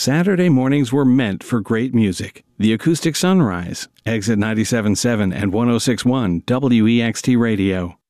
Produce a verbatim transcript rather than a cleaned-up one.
Saturday mornings were meant for great music. The Acoustic Sunrise, Exit ninety-seven point seven and one oh six point one W E X T Radio.